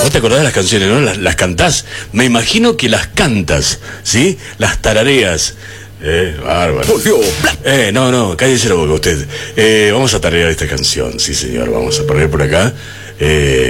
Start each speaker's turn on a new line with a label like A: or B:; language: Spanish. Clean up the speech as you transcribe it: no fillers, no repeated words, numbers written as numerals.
A: Vos te acordás de las canciones, ¿no? Las cantás. Me imagino que las cantas, ¿sí? Las tarareas. Bárbaro. No, cállese la boca usted. Vamos a tararear esta canción, sí señor. Vamos a poner por acá.